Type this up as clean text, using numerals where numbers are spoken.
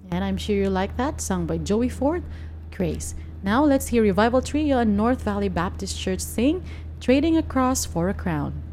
And I'm sure you like that, sung by Joey Ford, Grace. Now let's hear Revival Trio and North Valley Baptist Church sing Trading Across for a Crown.